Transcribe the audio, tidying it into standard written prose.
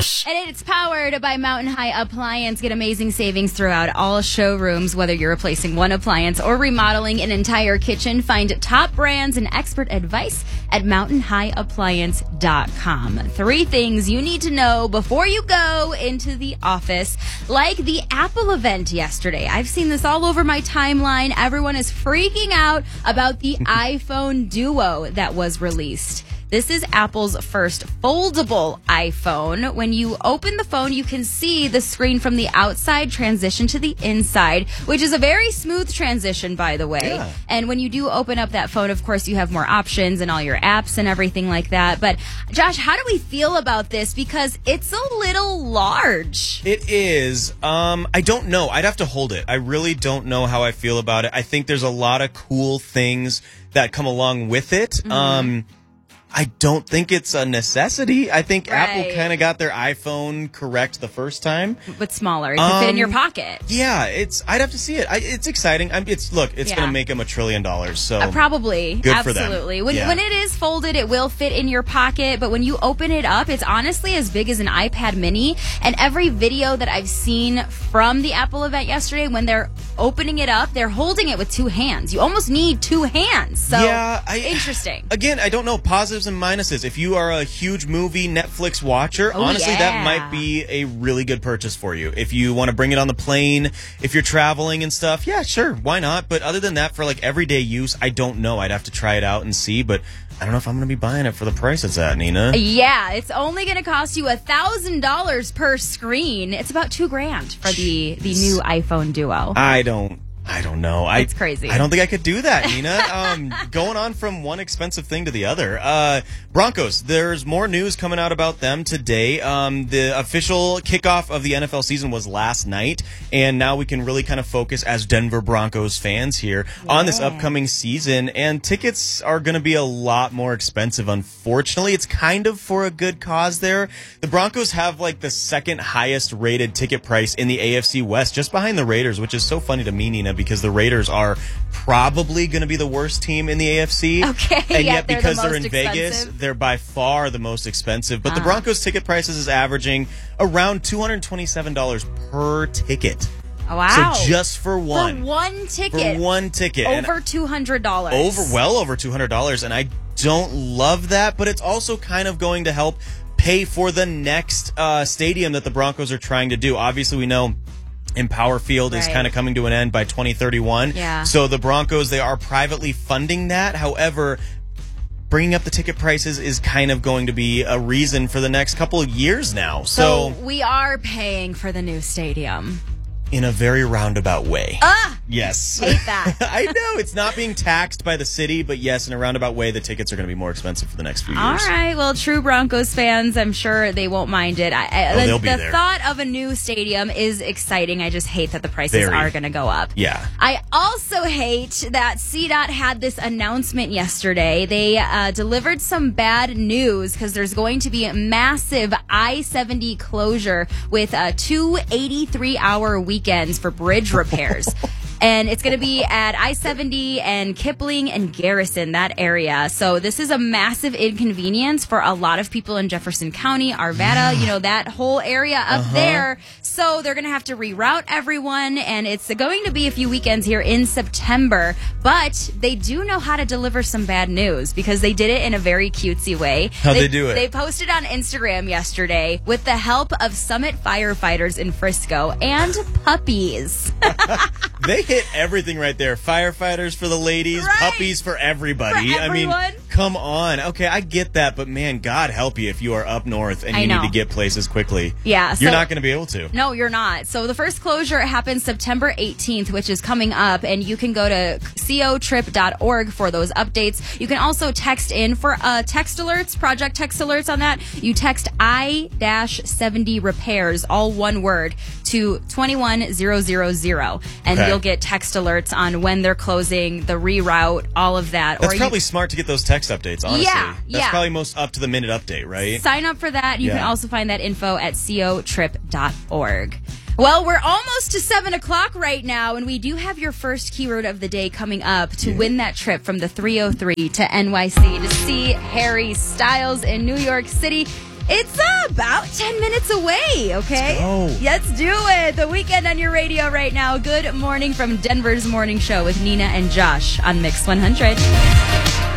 Josh. And it's powered by Mountain High Appliance. Get amazing savings throughout all showrooms, whether you're replacing one appliance or remodeling an entire kitchen. Find top brands and expert advice at mountainhighappliance.com. 3 things you need to know before you go into the office, like the Apple event yesterday. I've seen this all over my timeline. Everyone is freaking out about the iPhone Duo that was released. This is Apple's first foldable iPhone. When you open the phone, you can see the screen from the outside transition to the inside, which is a very smooth transition, by the way. Yeah. And when you do open up that phone, of course, you have more options and all your apps and everything like that. But, Josh, how do we feel about this? Because it's a little large. It is. I don't know. I'd have to hold it. I really don't know how I feel about it. I think there's a lot of cool things that come along with it. Mm-hmm. I don't think it's a necessity. I think Right. Apple kind of got their iPhone correct the first time. But smaller. It can fit in your pocket. Yeah, I'd have to see it. It's exciting. It's going Yeah. to make them $1 trillion. So Probably. Good for them. Absolutely. Yeah. When it is folded, it will fit in your pocket. But when you open it up, it's honestly as big as an iPad mini. And every video that I've seen from the Apple event yesterday, when they're opening it up, they're holding it with 2 hands. You almost need 2 hands. So interesting. Again, I don't know positives and minuses. If you are a huge movie Netflix watcher, honestly, that might be a really good purchase for you. If you want to bring it on the plane, if you're traveling and stuff, yeah, sure, why not? But other than that, for like everyday use, I don't know. I'd have to try it out and see, but I don't know if I'm going to be buying it for the price it's at, Nina. Yeah, it's only going to cost you $1,000 per screen. It's about $2,000 for the new iPhone Duo. I don't know. It's crazy. I don't think I could do that, Nina. Going on from one expensive thing to the other. Broncos, there's more news coming out about them today. The official kickoff of the NFL season was last night, and now we can really kind of focus as Denver Broncos fans here on this upcoming season, and tickets are going to be a lot more expensive, unfortunately. It's kind of for a good cause there. The Broncos have like the second highest rated ticket price in the AFC West, just behind the Raiders, which is so funny to me, Nina, because the Raiders are probably going to be the worst team in the AFC. Okay, and yeah, yet because they're they're the in most Vegas, expensive. they're by far the most expensive. But the Broncos ticket prices is averaging around $227 per ticket. Wow. So just for one. For one ticket. For one ticket. Over $200. Well over $200. And I don't love that, but it's also kind of going to help pay for the next stadium that the Broncos are trying to do. Obviously, we know Empower Field is kind of coming to an end by 2031. Yeah. So the Broncos, they are privately funding that. However, bringing up the ticket prices is kind of going to be a reason for the next couple of years now. So we are paying for the new stadium. in a very roundabout way. Yes. Hate that. I know. It's not being taxed by the city, but yes, in a roundabout way, the tickets are going to be more expensive for the next few years. All right. Well, true Broncos fans, I'm sure they won't mind it. They'll be the there. thought of a new stadium is exciting. I just hate that the prices are going to go up. Yeah. I also hate that CDOT had this announcement yesterday. They delivered some bad news because there's going to be a massive I-70 closure with 2 83-hour weekends for bridge repairs. And it's going to be at I-70 and Kipling and Garrison, that area. So this is a massive inconvenience for a lot of people in Jefferson County, Arvada, you know, that whole area up there. So they're going to have to reroute everyone, and it's going to be a few weekends here in September. But they do know how to deliver some bad news because they did it in a very cutesy way. How'd they do it? They posted on Instagram yesterday with the help of Summit firefighters in Frisco and puppies. They hit everything right there. Firefighters for the ladies, Right. puppies for everybody. For I mean, everyone. come on. Okay, I get that, but man, God help you if you are up north and I you know. need to get places quickly. Yeah, You're so- not going to be able to. No, you're not. So the first closure happens September 18th, which is coming up, and you can go to cotrip.org for those updates. You can also text in for text alerts, project text alerts on that. You text I-70 repairs, all one word, to 21000, and Okay. you'll get text alerts on when they're closing, the reroute, all of that. That's Or probably smart to get those text updates, honestly. Yeah, That's yeah. probably most up-to-the-minute update, right? sign up for that. You can Yeah. also find that info at cotrip.org. Well, we're almost to 7 o'clock right now, and we do have your first keyword of the day coming up to win that trip from the 303 to NYC to see Harry Styles in New York City. It's about 10 minutes away, okay? Let's go. Let's do it. The Weekend on your radio right now. Good morning from Denver's Morning Show with Nina and Josh on Mix 100.